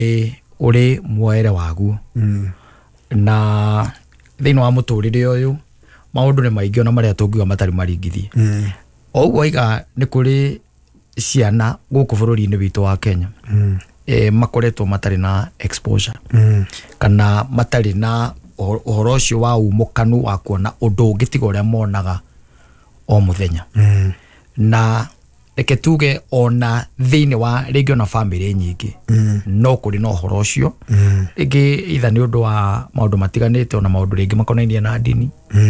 uri muere wagu na thino wa muturire uyu maundu ni maingi ona maria tungiwa matari maringithie ogwo iga ni kuri ciana guku bururi-ini witu wa Kenya makoretwo matari na exposure kana matari na uhoro ucio wa umukanu wa kuona undu ungitiga uria monaga o muthenya na reke tuge ona thini wa rĩngĩ ona family nyingĩ no kuri no uhoro ucio rĩngĩ itha ni undu wa maundu matiganĩte ona maundu rĩngĩ makonainie na ndini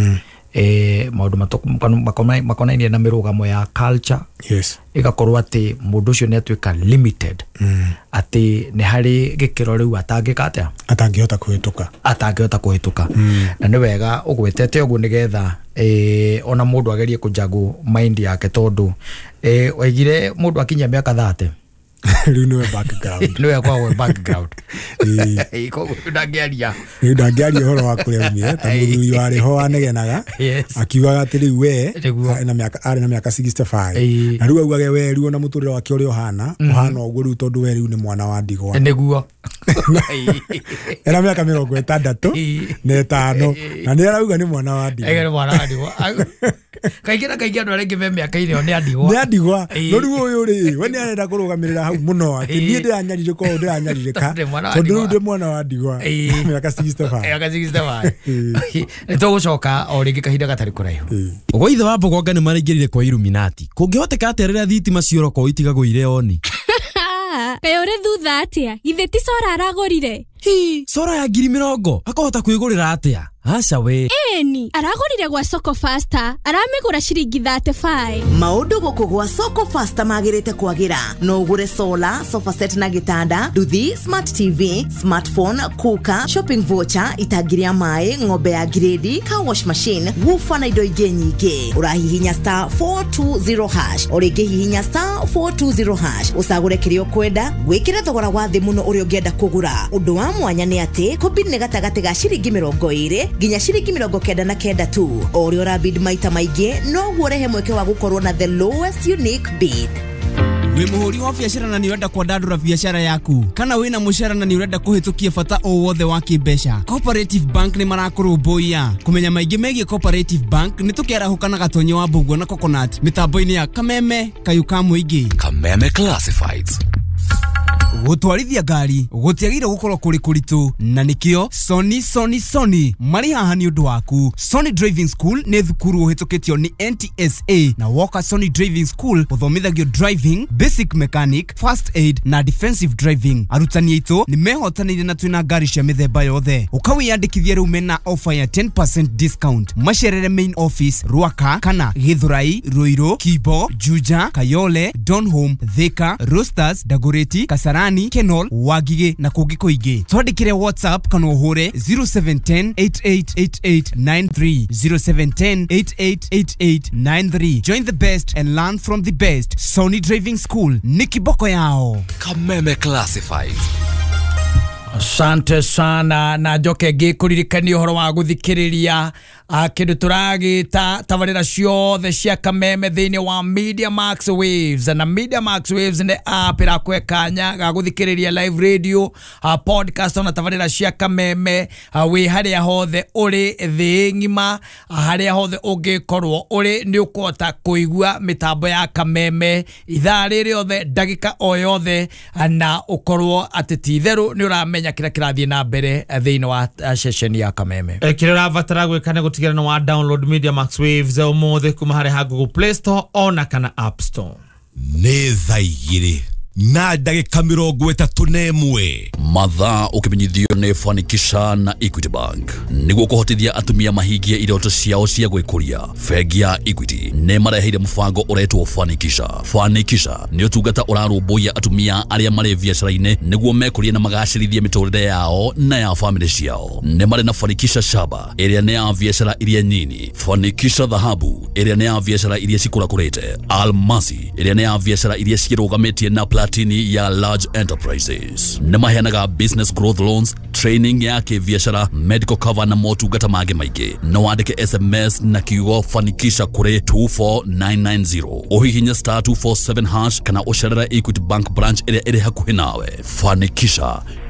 maundu makonainie na mirugamo ya culture igakorwo ati mundu ucio ni atuika limited ati ni hari gikiro riu atangihota kuhituka na ni wega ugwetete uguo nigetha ona mundu agerie kujagu mind yake tondu waigire mundu akinya miaka 30 riu niwe background iko ndagiaria horo wa kuremie ta muthuri wari ho anegenaga akiuga ati riu we ari na miaka 65 na riu augage we riu na muturire wake uri ohana uguo riu tondu we riu ni mwana wa ndigwa niguo era miaka 65 na 5 na ni arauga ni mwana wa ndigwa kaingi andu arengi me miaka ino ni andigwa no riu uyu ri we ni arenda kurugamirira hau muno ati ni ndiranyarire ko ndiranyaririka tondu ndi mwana wa ndigwa miaka 65 nitugucoka o ringi kahinda gatari kuraihu ugo ithe wa Mbogonga ni maringirire kwa Illuminati kungihoteka aterera thitima cioroko itigagwo ire oni Kayore thutha atia githe ti sora aragorire sora ya 20,000 akahota kwigurira atia aca we eni aragorire gwa Soko Faster aramigura ciringi 35 maundu guku gwa Soko Faster magirite kwagira no ugure solar sofa set na gitanda nduthi smart TV smartphone kuka shopping voucher itagiria mai ng'ombe ya grade car wash machine woofer na indo ingi nyingi urahihinya *420# oringi hihinya *420# usagure kirio kwenda gwikira thogora wa thi muno uri ungienda kugura undu wa mwanya ni ati kombini ni gatagati ga ciringi 20 ginya ciringi 99 tu ori ora bid maita maige no guorehe mweke wa gukorwo na the lowest unique bid. We muhuri wa biashara na niurenda kwandandura biashara yaku kana wina mushara na niurenda kuhitukia bata o wothe wa kibesha Cooperative Bank ni marakurumbuia kumenya maingi megie Cooperative Bank ni tukiara hukana gatonyo wa Mbugua na Coconut mitambo-ini ya Kameme Kayuka Muingi Kameme Classifieds gutwarithia ngari gutiagire gukorwo kuri kuritu na nikio Sony mari haha ni undu waku Sony Driving School ni thukuru uhitukitio ni NTSA na Walker Sony Driving School uthomithagio driving basic mechanic first aid na defensive driving arutani aitu ni mehotanire na twina ngari cia mithemba yothe ukawiyandikithia riu mena offer ya 10% discount macerere main office Ruaka kana Githurai Ruiru Kibo Juja Kayole Donholm Thika Roosters Dagoretti Kasarani Kenol Wagige na kungi kuingi twandikire WhatsApp kana uhure 0710888893 0710888893 join the best and learn from the best Sony Driving School ni kiboko yao Kameme Classifieds Asante sana na njoke ngikuririkania uhoro wa guthikiriria kindu turagita tabarira ciothe cia Kameme thini wa Media Max Waves na Media Max Waves ni app irakwe kanya ga guthikiriria live radio podcast na tabarira cia Kameme we haria hothe uri thi ngima haria hothe ungikorwo uri ni ukota kuigua mitambo ya Kameme ithaa riri othe ndagika o yothe na ukorwo atetitheru ni uramenya kira kirathie na mbere thini wa session ya Kameme kire ravatara gwikana gutigera no wa download Media Max Waves umothe kuma hare ha Google Play Store ona kana App Store ne thaigire na ndagika 31 mathaa ukimenyithio ne Fanikisha na Equity Bank niguo kuhotithia atumia mahingie iroto ciao cia gwikuria bengi ya Equity ne mareheire mufango uretwo Fanikisha ni utungata urarumbuia atumia aria mari biashara-ine niguo mekurie na magacirithie miturire yao na ya family ciao ne mari na Fanikisha Shaba iria ne ya biashara iria nini Fanikisha Dhahabu iria ne ya biashara iria cikurakurite Almasi iria ni ya biashara iria cirugametie na platini ya large enterprises. Nĩmaheanaga business growth loans, training ya kibiashara, medical cover na motungata mangĩ maingĩ. No wandĩke SMS na kiugo fanikisha kuri 24990. Uhihinye *247# kana ucerere Equity Bank branch iria iri hakuhĩ nawe. Fanikisha